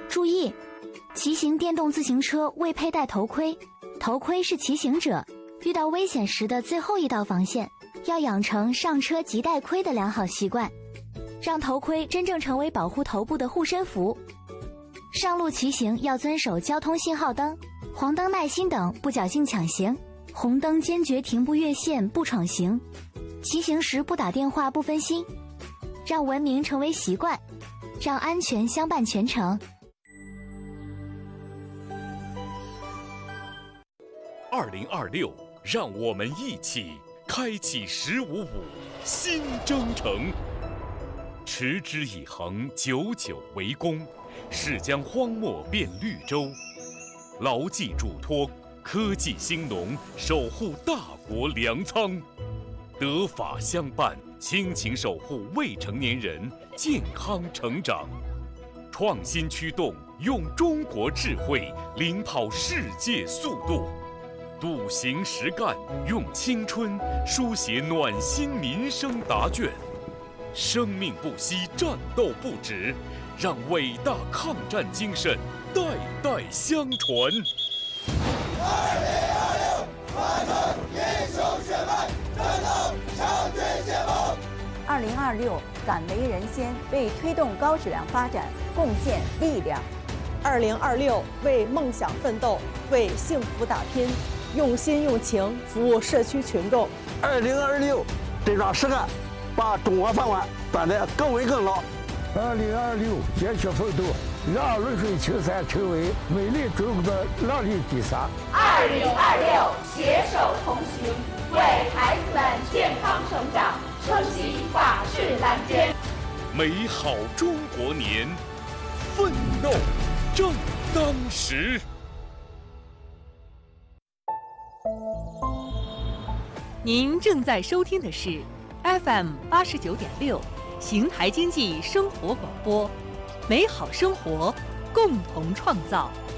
注意，骑行电动自行车未佩戴头盔，头盔是骑行者遇到危险时的最后一道防线，要养成上车即戴盔的良好习惯，让头盔真正成为保护头部的护身符。上路骑行要遵守交通信号灯、黄灯耐心等，不侥幸抢行，红灯坚决停不越线不闯行，骑行时不打电话不分心，让文明成为习惯，让安全相伴全程。 2026，让我们一起开启“15+5”新征程，持之以恒，久久为功，是将荒漠变绿洲，牢记嘱托，科技兴农，守护大国粮仓，德法相伴，亲情守护未成年人健康成长，创新驱动，用中国智慧领跑世界速度。笃行实干，用青春书写暖心民生答卷，生命不息，战斗不止，让伟大抗战精神代代相传。 2026，我们英雄血脉，战斗强军解放。 2026，敢为人先，为推动高质量发展贡献力量。 2026，为梦想奋斗，为幸福打拼。用心用情服务社区群众。 2026，真抓实干，把中国饭碗端得更稳更牢。 2026，坚决奋斗，让泸水青山成为美丽中国的浪丽地沙。 2026，携手同行，为孩子们健康成长撑起法治蓝天。 美好中国年，奋斗正当时。 您正在收听的是 FM 89.6邢台经济生活广播，美好生活，共同创造。